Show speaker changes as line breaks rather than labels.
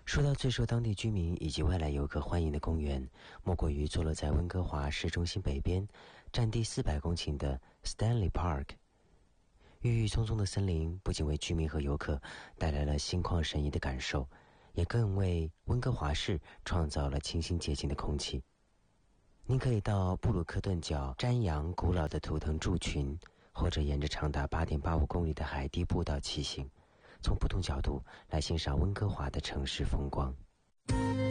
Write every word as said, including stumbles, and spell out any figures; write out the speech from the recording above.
说到最受当地居民以及外来游客欢迎的公园，莫过于坐落在温哥华市中心北边，占地四百公顷的 Stanley Park。郁郁葱葱的森林不仅为居民和游客带来了心旷神怡的感受，也更为温哥华市创造了清新洁净的空气。您可以到布鲁克顿角瞻仰古老的图腾柱群，或者沿着长达 八点八五公里的海堤步道骑行，从不同角度来欣赏温哥华的城市风光。